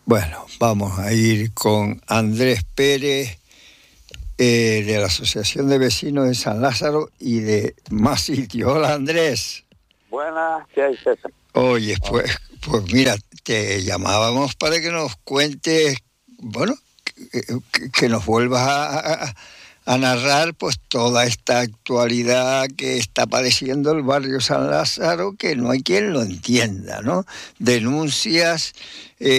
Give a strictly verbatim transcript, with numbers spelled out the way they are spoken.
Bueno, vamos a ir con Andrés Pérez, eh, de la Asociación de Vecinos de San Lázaro y de más sitios. Hola, Andrés. Buenas, ¿qué hay, César? Oye, pues, pues mira, te llamábamos para que nos cuentes, bueno, que, que- que nos vuelvas a, a- a narrar pues toda esta actualidad que está padeciendo el barrio San Lázaro, que no hay quien lo entienda, ¿no? Denuncias, eh,